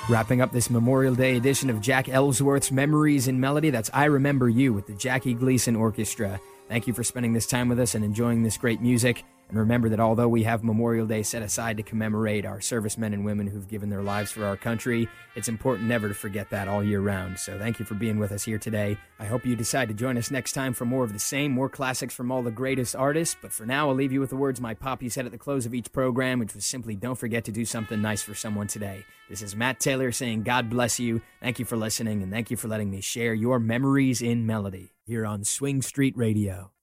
Wrapping up this Memorial Day edition of Jack Ellsworth's Memories in Melody, that's I Remember You with the Jackie Gleason Orchestra. Thank you for spending this time with us and enjoying this great music. And remember that although we have Memorial Day set aside to commemorate our servicemen and women who've given their lives for our country, it's important never to forget that all year round. So thank you for being with us here today. I hope you decide to join us next time for more of the same, more classics from all the greatest artists. But for now, I'll leave you with the words my poppy said at the close of each program, which was simply, don't forget to do something nice for someone today. This is Matt Taylor saying God bless you. Thank you for listening, and thank you for letting me share your memories in melody here on Swing Street Radio.